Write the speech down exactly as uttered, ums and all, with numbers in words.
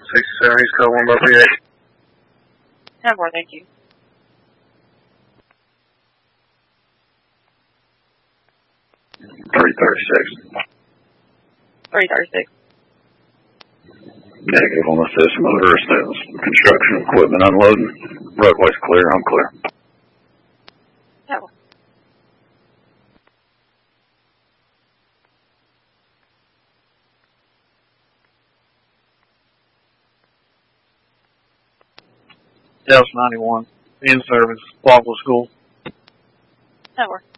sixty-seven East Code one by three eight. ten four, thank you. three thirty-six. three thirty-six. Negative on the system. Motorist is construction equipment unloading. Roadway's clear. I'm clear. ten four. Dallas ninety-one. In service. Boswell School. ten four.